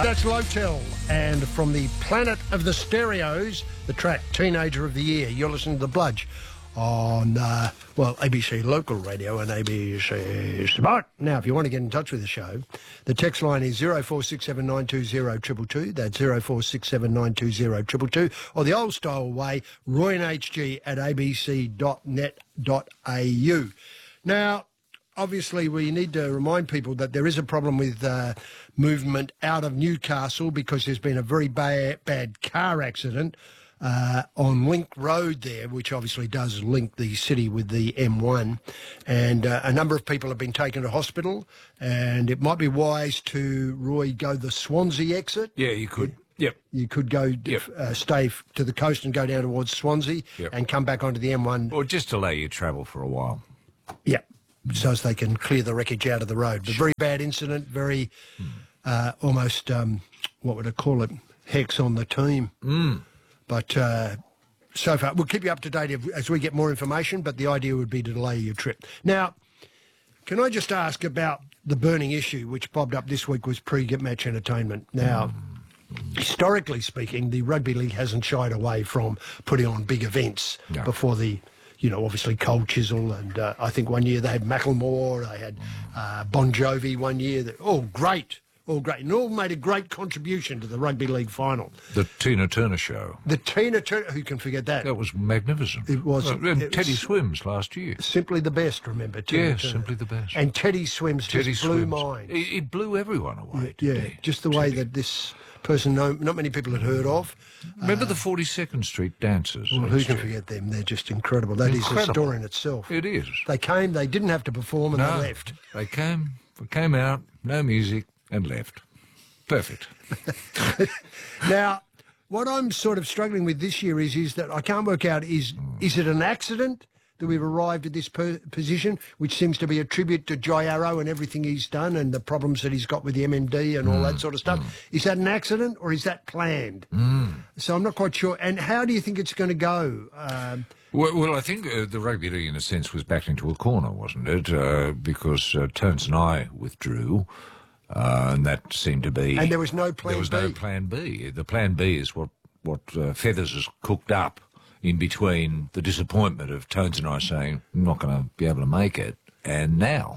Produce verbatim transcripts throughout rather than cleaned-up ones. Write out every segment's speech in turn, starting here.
That's Lotel, and from the planet of the stereos, the track Teenager of the Year. You're listening to The Bludge on, uh, well, A B C Local Radio and A B C Smart. Now, if you want to get in touch with the show, the text line is zero four six seven nine two zero two two two. That's zero four six seven nine two zero two two two. Or the old style way, roy and h g at a b c dot net dot a u. Now, obviously, we need to remind people that there is a problem with uh, movement out of Newcastle because there's been a very bad, bad car accident uh, on Link Road there, which obviously does link the city with the M one. And uh, a number of people have been taken to hospital, and it might be wise to, Roy, go the Swansea exit. Yeah, you could. Yep. You could go, Yep. uh, stay f- to the coast and go down towards Swansea Yep. and come back onto the M one. Or just to allow you travel for a while. Yeah, so as they can clear the wreckage out of the road. But very bad incident, very uh, almost, um, what would I call it, hex on the team. Mm. But uh, so far, we'll keep you up to date if, as we get more information, but the idea would be to delay your trip. Now, can I just ask about the burning issue, which popped up this week, was pre-match entertainment. Now, mm. historically speaking, the Rugby League hasn't shied away from putting on big events No. before the... You know, obviously Cold Chisel, and uh, I think one year they had Macklemore, they had uh, Bon Jovi one year. That, all great, all great, and all made a great contribution to the Rugby League final. The Tina Turner show. The Tina Turner, who can forget that? That was magnificent. It was. Uh, and it Teddy was Swims last year. Simply the best, remember? Tina Yeah, Turner. simply the best. And Teddy Swims Teddy just blew Swims. minds. He, he blew everyone away. Yeah, didn't he? just the way Teddy. that this person, no, not many people had heard of. Remember uh, the forty-second Street dancers? Well, who can forget them? They're just incredible. That Incredible. is a story in itself. It is. They came, they didn't have to perform, and No, they left. They came, they came out, no music, and left. Perfect. Now, what I'm sort of struggling with this year is is that I can't work out, is is it an accident that we've arrived at this per- position, which seems to be a tribute to Jai Arrow and everything he's done and the problems that he's got with the M M D and all Mm, that sort of stuff. Mm. Is that an accident or is that planned? Mm. So I'm not quite sure. And how do you think it's going to go? Um, Well, well, I think uh, the Rugby League, in a sense, was backed into a corner, wasn't it? Uh, because uh, Terence and I withdrew, uh, and that seemed to be... And there was no plan There was B. no plan B. The plan B is what, what uh, Feathers has cooked up in between the disappointment of Tones and I saying, I'm not going to be able to make it, and now.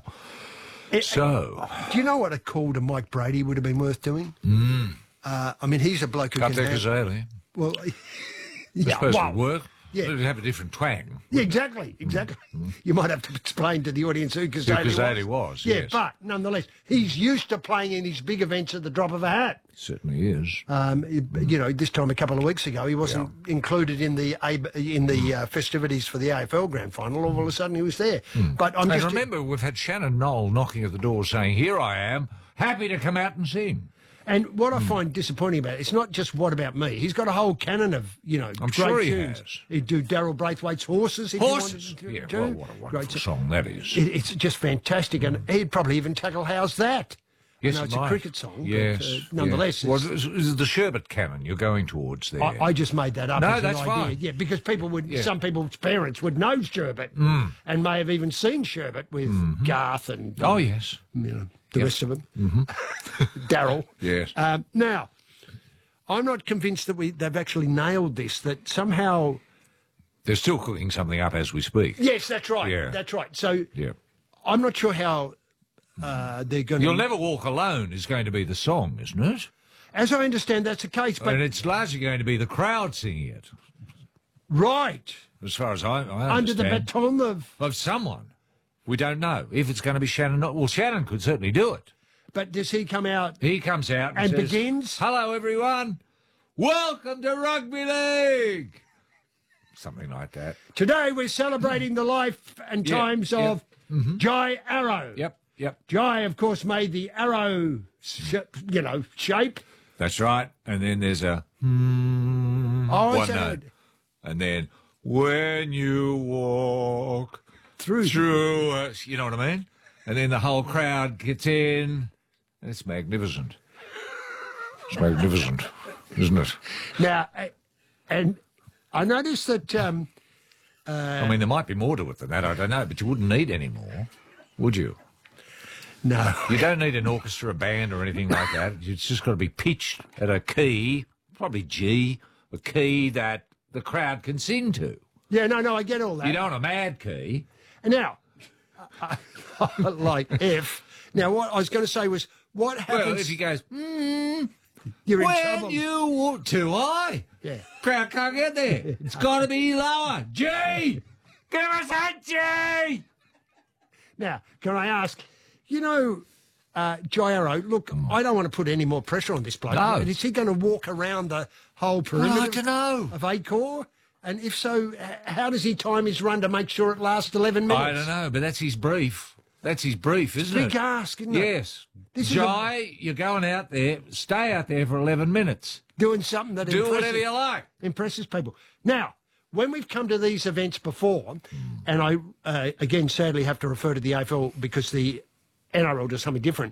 It, so... Do you know what a call to Mike Brady would have been worth doing? Mm. Uh, I mean, he's a bloke who Cut can... their Kazali. Well, I yeah, suppose well, it would work. yeah. It'd have a different twang. Yeah, exactly, exactly. Mm-hmm. You might have to explain to the audience who Kazali Who Kazali was. was, Yeah, yes. but nonetheless, he's used to playing in his big events at the drop of a hat. Certainly is. Um, you know, this time a couple of weeks ago, he wasn't yeah. included in the A- in the uh, festivities for the A F L Grand Final. All of a sudden, he was there. Mm. But I'm and just remember, we've had Shannon Knoll knocking at the door saying, "Here I am, happy to come out and sing." And what I find disappointing about it, it's not just What About Me. He's got a whole canon of, you know, I'm great sure he tunes. has. He'd do Daryl Braithwaite's Horses. If Horses? He wanted Yeah, to, well, what a wonderful great song that is. It, it's just fantastic. And he'd probably even tackle How's That? Yes, I know it it's might. a cricket song, yes, but uh, nonetheless... Yes. Well, is, is it the Sherbet Canon you're going towards there? I, I just made that up No, as an that's idea. fine. Yeah, because people would, Yeah. some people's parents would know Sherbet Mm. and may have even seen Sherbet with Mm-hmm. Garth and... Oh, yes. You know, the Yep. rest of them. Mm-hmm. Daryl. Yes. Um, now, I'm not convinced that we they've actually nailed this, that somehow... They're still cooking something up as we speak. Yes, that's right. Yeah. That's right. So Yeah. I'm not sure how uh, they're going to... You'll Never Walk Alone is going to be the song, isn't it? As I understand, that's the case, but... And it's largely going to be the crowd singing it, Right. as far as I, I understand. Under the baton of... Of someone. We don't know. If it's going to be Shannon... Well, Shannon could certainly do it. But does he come out... He comes out and, And says, begins? "Hello, everyone. Welcome to Rugby League." Something like that. Today we're celebrating the life and Yeah, times yeah. of Jai Arrow. Yep, yep. Jai, of course, made the arrow, sh- you know, shape. That's right. And then there's a... Mm, Oh, one so- note. And then, when you walk Through. through us, you know what I mean? And then the whole crowd gets in. And it's magnificent. It's magnificent, isn't it? Now, uh, and I noticed that... Um, I mean, there might be more to it than that, I don't know, but you wouldn't need any more, would you? No. You don't need an orchestra, a band, or anything like that. It's just got to be pitched at a key, probably G, a key that the crowd can sing to. Yeah, no, no, I get all that. You don't want a mad key. And now, I, I like F. Now, what I was going to say was, what happens... Well, if he goes, hmm, you're in when trouble. you walk too high, Yeah. crowd can't get there. It's got to be lower. G! Give us a G! Now, can I ask, you know, uh, Gyro, look, I don't want to put any more pressure on this bloke. No. But is he going to walk around the whole perimeter I don't know. of Acor? And if so, h- how does he time his run to make sure it lasts eleven minutes? I don't know, but that's his brief. That's his brief, isn't Big it? ask, isn't it? Yes. This is Jai, you're going out there, stay out there for eleven minutes. Doing something that Do impresses, whatever you like. impresses people. Now, when we've come to these events before, and I, uh, again, sadly have to refer to the A F L because the N R L does something different,